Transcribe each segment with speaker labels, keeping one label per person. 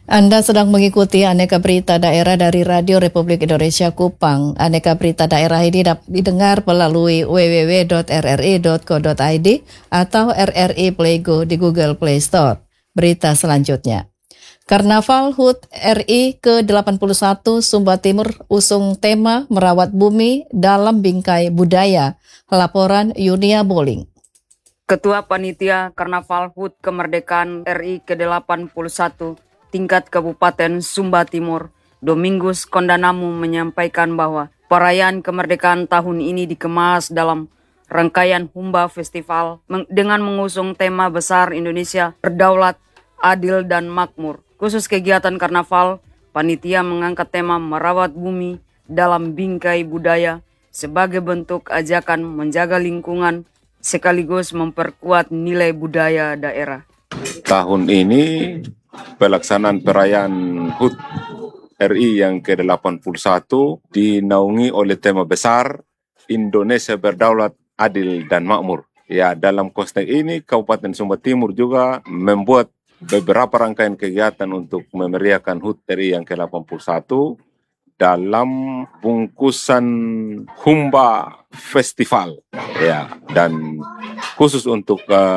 Speaker 1: Anda sedang mengikuti Aneka Berita Daerah dari Radio Republik Indonesia Kupang. Aneka Berita Daerah ini dapat didengar melalui www.rri.co.id atau RRI Playgo di Google Play Store. Berita selanjutnya. Karnaval HUT RI ke-81 Sumba Timur usung tema Merawat Bumi dalam Bingkai Budaya. Laporan Yunia Boling.
Speaker 2: Ketua Panitia Karnaval HUT Kemerdekaan RI ke-81 tingkat Kabupaten Sumba Timur, Domingus Kondanamu menyampaikan bahwa perayaan kemerdekaan tahun ini dikemas dalam rangkaian Humba Festival dengan mengusung tema besar Indonesia Berdaulat, Adil, dan Makmur. Khusus kegiatan karnaval, panitia mengangkat tema Merawat Bumi dalam Bingkai Budaya sebagai bentuk ajakan menjaga lingkungan sekaligus memperkuat nilai budaya daerah.
Speaker 3: Tahun ini pelaksanaan perayaan HUT RI yang ke-81 dinaungi oleh tema besar Indonesia Berdaulat, Adil, dan Makmur. Ya, dalam konteks ini Kabupaten Sumba Timur juga membuat beberapa rangkaian kegiatan untuk memeriahkan HUT RI yang ke-81 dalam bungkusan Humba Festival. Ya, dan khusus untuk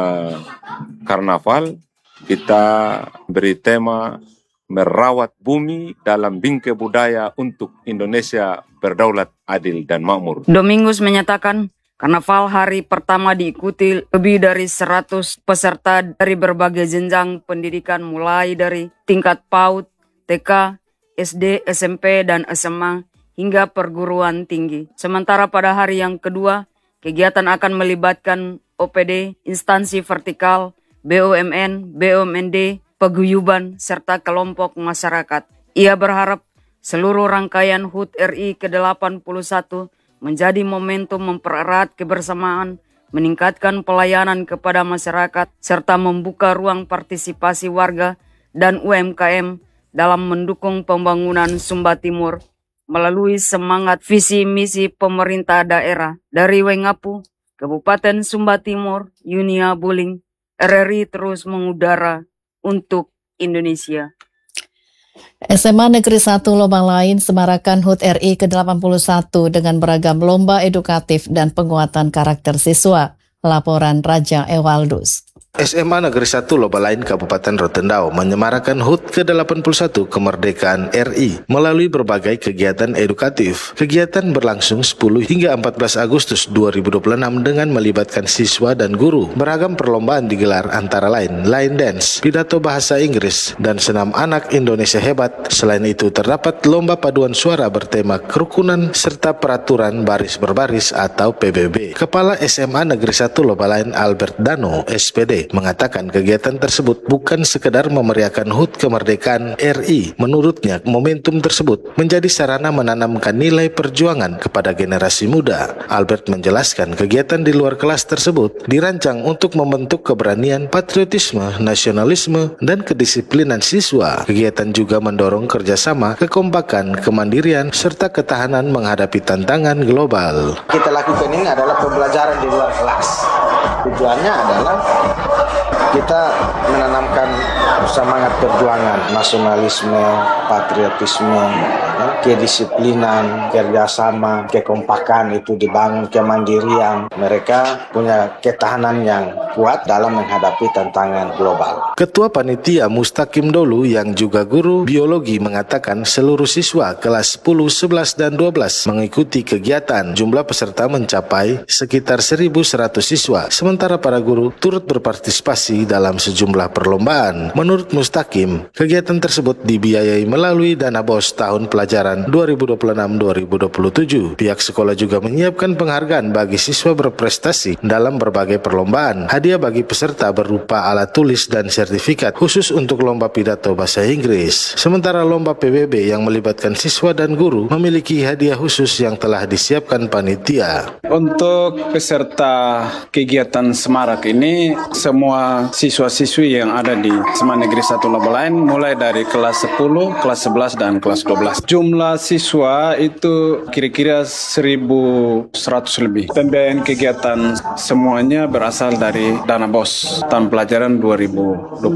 Speaker 3: karnaval kita beri tema Merawat Bumi dalam Bingkai Budaya untuk Indonesia Berdaulat, Adil, dan Makmur.
Speaker 2: Domingus menyatakan karnaval hari pertama diikuti lebih dari 100 peserta dari berbagai jenjang pendidikan mulai dari tingkat PAUD, TK, SD, SMP, dan SMA hingga perguruan tinggi. Sementara pada hari yang kedua, kegiatan akan melibatkan OPD, instansi vertikal, BUMN, BUMD, paguyuban, serta kelompok masyarakat. Ia berharap seluruh rangkaian HUT RI ke-81 menjadi momentum mempererat kebersamaan, meningkatkan pelayanan kepada masyarakat, serta membuka ruang partisipasi warga dan UMKM dalam mendukung pembangunan Sumba Timur melalui semangat visi misi pemerintah daerah. Dari Wengapu, Kabupaten Sumba Timur, Yunia Boling, RRI terus mengudara untuk Indonesia.
Speaker 1: SMA Negeri 1 Lobang Lain semarakan HUT RI ke-81 dengan beragam lomba edukatif dan penguatan karakter siswa. Laporan Raja Ewaldus.
Speaker 4: SMA Negeri 1 Lobang Lain Kabupaten Rotendao menyemarakan HUT ke-81 Kemerdekaan RI melalui berbagai kegiatan edukatif. Kegiatan berlangsung 10 hingga 14 Agustus 2026 dengan melibatkan siswa dan guru. Beragam perlombaan digelar antara lain line dance, pidato bahasa Inggris, dan senam anak Indonesia hebat. Selain itu terdapat lomba paduan suara bertema kerukunan serta peraturan baris berbaris atau PBB. Kepala SMA Negeri 1 Lobang Lain Albert Dano, SPD, mengatakan kegiatan tersebut bukan sekedar memeriahkan HUT kemerdekaan RI. Menurutnya, momentum tersebut menjadi sarana menanamkan nilai perjuangan kepada generasi muda. Albert menjelaskan kegiatan di luar kelas tersebut dirancang untuk membentuk keberanian, patriotisme, nasionalisme, dan kedisiplinan siswa. Kegiatan juga mendorong kerjasama, kekompakan, kemandirian, serta ketahanan menghadapi tantangan global.
Speaker 5: Kita lakukan ini adalah pembelajaran di luar kelas. Tujuannya adalah kita menanamkan semangat perjuangan, nasionalisme, patriotisme, kedisiplinan, kerjasama, kekompakan itu dibangun, kemandirian. Mereka punya ketahanan yang kuat dalam menghadapi tantangan global.
Speaker 4: Ketua Panitia Mustaqim Dolu yang juga guru biologi mengatakan seluruh siswa kelas 10, 11, dan 12 mengikuti kegiatan. Jumlah peserta mencapai sekitar 1.100 siswa, sementara para guru turut berpartisipasi dalam sejumlah perlombaan. Menurut Mustaqim, kegiatan tersebut dibiayai melalui dana BOS tahun pelajaran 2026-2027. Pihak sekolah juga menyiapkan penghargaan bagi siswa berprestasi dalam berbagai perlombaan. Hadiah bagi peserta berupa alat tulis dan sertifikat khusus untuk lomba pidato bahasa Inggris. Sementara lomba PBB yang melibatkan siswa dan guru memiliki hadiah khusus yang telah disiapkan panitia.
Speaker 6: Untuk peserta kegiatan Semarak ini, semua siswa-siswi yang ada di SMA Negeri 1 Lobang Lain mulai dari kelas 10, kelas 11, dan kelas 12. Jumlah siswa itu kira-kira 1.100 lebih. Pembiayaan kegiatan semuanya berasal dari dana BOS tahun pelajaran 2020.